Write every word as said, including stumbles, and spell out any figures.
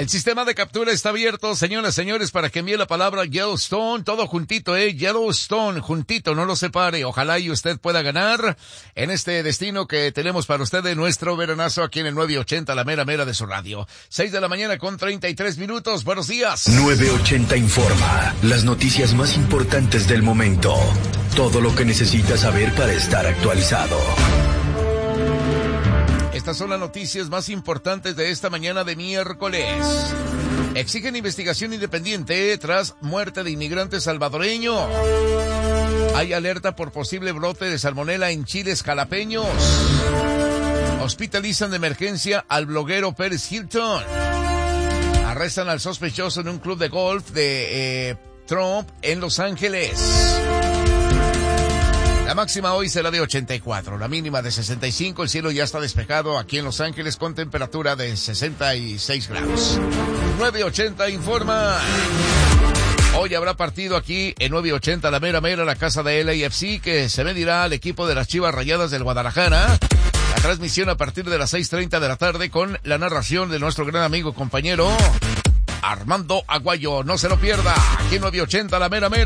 El sistema de captura está abierto, señoras, señores, para que envíe la palabra Yellowstone, todo juntito, eh, Yellowstone, juntito, no lo separe. Ojalá y usted pueda ganar en este destino que tenemos para usted de nuestro veranazo aquí en el nueve ochenta, la mera mera de su radio. Seis de la mañana con treinta y tres minutos, buenos días. nueve ochenta informa, las noticias más importantes del momento. Todo lo que necesitas saber para estar actualizado. Estas son las noticias más importantes de esta mañana de miércoles. Exigen investigación independiente tras muerte de inmigrante salvadoreño. Hay alerta por posible brote de salmonela en chiles jalapeños. Hospitalizan de emergencia al bloguero Paris Hilton. Arrestan al sospechoso en un club de golf de eh, Trump en Los Ángeles. La máxima hoy será de ochenta y cuatro, la mínima de sesenta y cinco, el cielo ya está despejado aquí en Los Ángeles con temperatura de sesenta y seis grados. nueve ochenta informa. Hoy habrá partido aquí en nueve ochenta, la mera mera, la casa de L A F C, que se medirá al equipo de las Chivas Rayadas del Guadalajara. La transmisión a partir de las seis treinta de la tarde con la narración de nuestro gran amigo compañero Armando Aguayo. No se lo pierda, aquí en nueve ochenta, la mera mera.